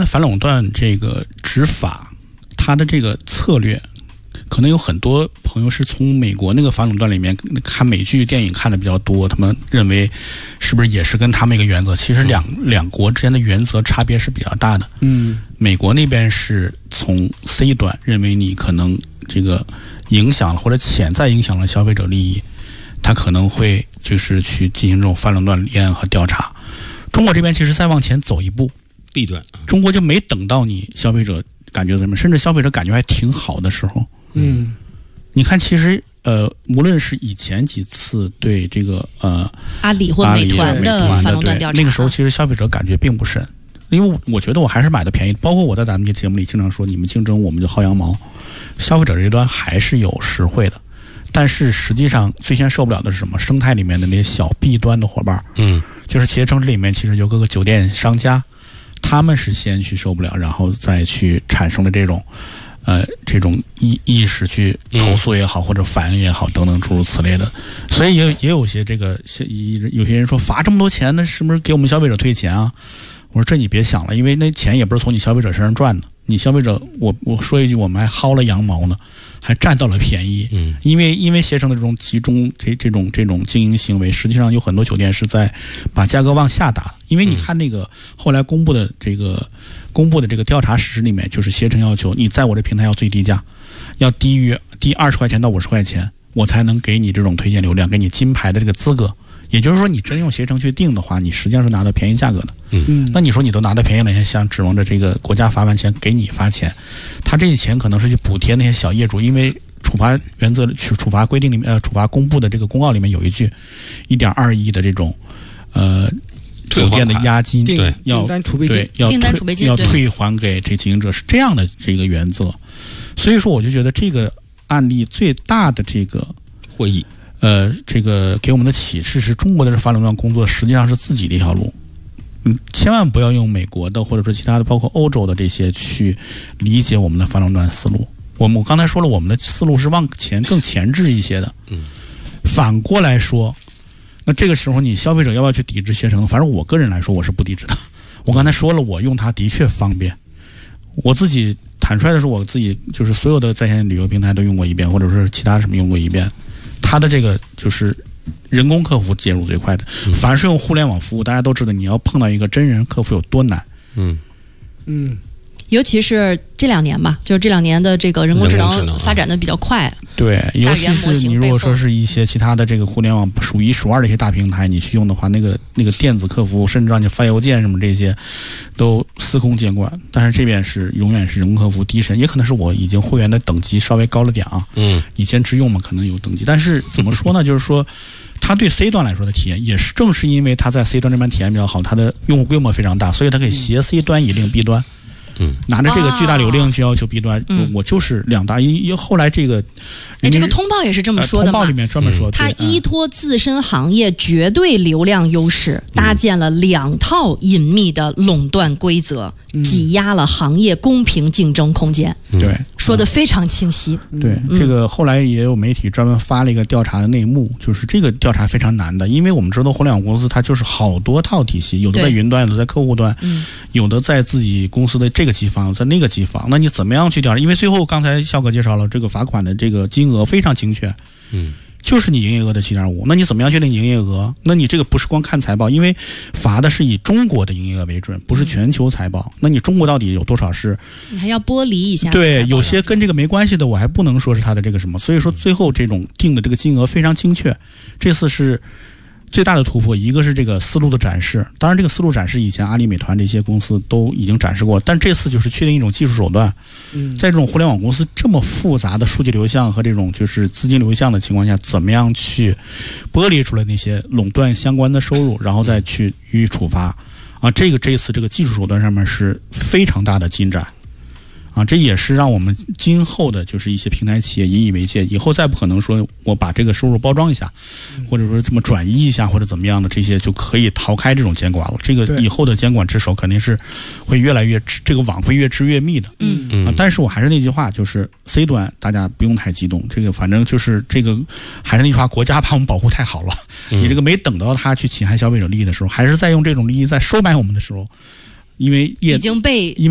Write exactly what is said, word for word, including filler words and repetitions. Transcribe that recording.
的反垄断这个执法，它的这个策略，可能有很多朋友是从美国那个反垄断里面看美剧电影看的比较多，他们认为是不是也是跟他们一个原则？其实两两国之间的原则差别是比较大的。嗯，美国那边是从 C 端认为你可能这个影响了或者潜在影响了消费者利益，他可能会就是去进行这种反垄断立案和调查。中国这边其实再往前走一步。 弊端， 中国就没等到你消费者感觉怎么，甚至消费者感觉还挺好的时候，嗯，你看，其实呃，无论是以前几次对这个呃阿里或美团的反垄断调查， 那个时候其实消费者感觉并不深，因为我觉得我还是买的便宜，包括我在咱们这节目里经常说，你们竞争我们就薅羊毛，消费者这一端还是有实惠的。但是实际上最先受不了的是什么？生态里面的那些小 B 端的伙伴，嗯，就是企业城市里面其实有各个酒店商家。他们是先去受不了，然后再去产生了这种，呃，这种意意识去投诉也好，或者反映也好，等等诸如此类的。所以也也有些这个，有些人说罚这么多钱，那是不是给我们消费者退钱啊？我说这你别想了，因为那钱也不是从你消费者身上赚的。你消费者，我我说一句，我们还薅了羊毛呢，还占到了便宜。嗯，因为因为携程的这种集中这这种这种经营行为，实际上有很多酒店是在把价格往下打。因为你看那个后来公布的这个公布的这个调查实施里面，就是携程要求你在我这平台要最低价，要低于低二十块钱到五十块钱，我才能给你这种推荐流量，给你金牌的这个资格。也就是说，你真用携程去定的话，你实际上是拿到便宜价格的。嗯，那你说你都拿到便宜了，你还想指望着这个国家发完钱给你发钱？他这些钱可能是去补贴那些小业主，因为处罚原则、处罚规定里面，呃，处罚公布的这个公告里面有一句，一点二亿的这种，呃，酒店的押金， 对， 要订单储备金， 对，要订单储备金要退还给这经营者，是这样的这个原则。所以说，我就觉得这个案例最大的这个获益。 呃，这个给我们的启示是中国的反垄断工作实际上是自己的一条路，嗯，千万不要用美国的或者说其他的，包括欧洲的这些去理解我们的反垄断思路。我们我刚才说了，我们的思路是往前更前置一些的。嗯，反过来说，那这个时候你消费者要不要去抵制携程？反正我个人来说，我是不抵制的。我刚才说了，我用它的确方便，我自己坦率的说，我自己就是所有的在线旅游平台都用过一遍，或者是其他什么用过一遍。它的这个就是人工客服介入最快的，凡是用互联网服务，大家都知道你要碰到一个真人客服有多难。嗯嗯，尤其是这两年吧，就是这两年的这个人工智能发展的比较快。啊、 对，尤其是你如果说是一些其他的这个互联网数一数二的一些大平台，你去用的话，那个那个电子客服，甚至让你发邮件什么这些，都司空见惯。但是这边是永远是人工客服第一神，也可能是我已经会员的等级稍微高了点啊。嗯，你先直用嘛，可能有等级，但是怎么说呢？就是说，它对 C 端来说的体验，也是正是因为它在 C 端这边体验比较好，它的用户规模非常大，所以它可以携 C 端以令 B 端。嗯，拿着这个巨大流量去要求 B 端，嗯、我就是两大。因因后来这个， 哎，这个通报也是这么说的嘛？ 通报里面专门说， 它依托自身行业绝对流量优势，搭建了两套隐秘的垄断规则，嗯、挤压了行业公平竞争空间。 对， 说的非常清晰。 对，嗯、这个后来也有媒体专门发了一个调查的内幕，就是这个调查非常难的，因为我们知道互联网公司它就是好多套体系，有的在云端，有的在客户端，嗯、有的在自己公司的这个机房，在那个机房，那你怎么样去调查？因为最后刚才肖哥介绍了这个罚款的这个金额非常精确，嗯，就是你营业额的 七点五， 那你怎么样确定营业额？那你这个不是光看财报，因为罚的是以中国的营业额为准，不是全球财报。那你中国到底有多少是？ 你还要剥离一下。 对，有些跟这个没关系的，我还不能说是他的这个什么。所以说最后这种定的这个金额非常精确。这次是最大的突破，一个是这个思路的展示，当然这个思路展示以前阿里、美团这些公司都已经展示过，但这次就是确定一种技术手段，在这种互联网公司这么复杂的数据流向和这种就是资金流向的情况下，怎么样去剥离出来那些垄断相关的收入，然后再去予以处罚啊，这个这次这个技术手段上面是非常大的进展。啊，这也是让我们今后的就是一些平台企业引以为戒，以后再不可能说我把这个收入包装一下，或者说这么转移一下或者怎么样的，这些就可以逃开这种监管了。这个以后的监管之手肯定是会越来越，这个网会越织越密的。嗯嗯。啊，但是我还是那句话，就是 C 端大家不用太激动，这个反正就是这个还是那句话，国家把我们保护太好了，你这个没等到他去侵害消费者利益的时候，还是在用这种利益在收买我们的时候，因为已经被。